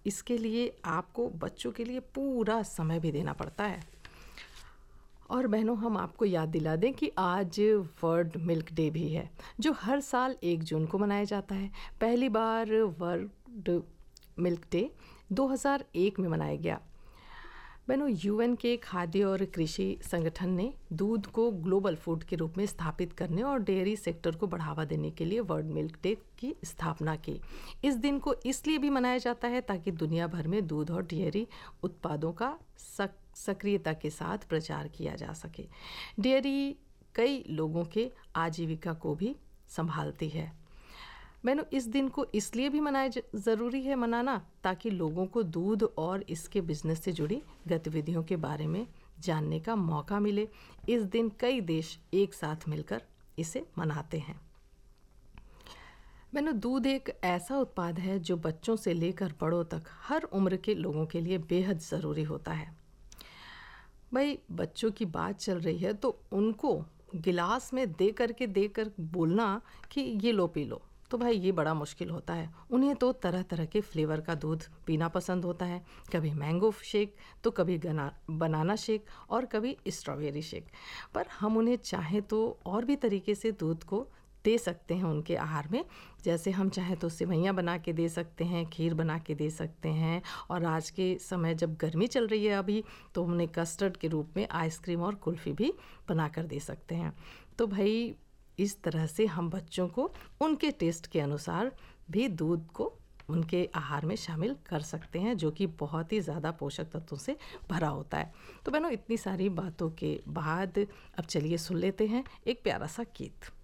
इसके लिए आपको बच्चों के लिए पूरा समय भी देना पड़ता है। और बहनों, हम आपको याद दिला दें कि आज वर्ल्ड मिल्क डे भी है, जो हर साल 1 जून को मनाया जाता है। पहली बार वर्ल्ड मिल्क डे 2001 में मनाया गया। बहनों, यूएन के खाद्य और कृषि संगठन ने दूध को ग्लोबल फूड के रूप में स्थापित करने और डेयरी सेक्टर को बढ़ावा देने के लिए वर्ल्ड मिल्क डे की स्थापना की। इस दिन को इसलिए भी मनाया जाता है ताकि दुनिया भर में दूध और डेयरी उत्पादों का सक्रियता के साथ प्रचार किया जा सके। डेयरी कई लोगों के आजीविका को भी संभालती है। मैंने इस दिन को इसलिए भी ज़रूरी है मनाना ताकि लोगों को दूध और इसके बिजनेस से जुड़ी गतिविधियों के बारे में जानने का मौका मिले। इस दिन कई देश एक साथ मिलकर इसे मनाते हैं। दूध एक ऐसा उत्पाद है जो बच्चों से लेकर बड़ों तक हर उम्र के लोगों के लिए बेहद ज़रूरी होता है। भाई, बच्चों की बात चल रही है तो उनको गिलास में देकर बोलना कि ये लो पी लो, तो भाई ये बड़ा मुश्किल होता है। उन्हें तो तरह तरह के फ्लेवर का दूध पीना पसंद होता है, कभी मैंगो शेक तो कभी बनाना शेक और कभी स्ट्रॉबेरी शेक। पर हम उन्हें चाहें तो और भी तरीके से दूध को दे सकते हैं उनके आहार में। जैसे हम चाहें तो सेवइयाँ बना के दे सकते हैं, खीर बना के दे सकते हैं, और आज के समय जब गर्मी चल रही है अभी, तो उन्हें कस्टर्ड के रूप में आइसक्रीम और कुल्फ़ी भी बना कर दे सकते हैं। तो भाई, इस तरह से हम बच्चों को उनके टेस्ट के अनुसार भी दूध को उनके आहार में शामिल कर सकते हैं, जो कि बहुत ही ज़्यादा पोषक तत्वों से भरा होता है। तो बहनों, इतनी सारी बातों के बाद अब चलिए सुन लेते हैं एक प्यारा सा गीत।